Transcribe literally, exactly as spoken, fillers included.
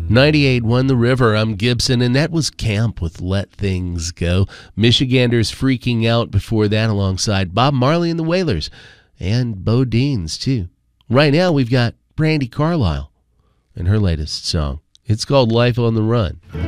ninety-eight won the river. I'm Gibson, and that was Camp with Let Things Go. Michiganders freaking out before that alongside Bob Marley and the Wailers, and Bo Deans, too. Right now, we've got Brandi Carlile and her latest song. It's called Life on the Run.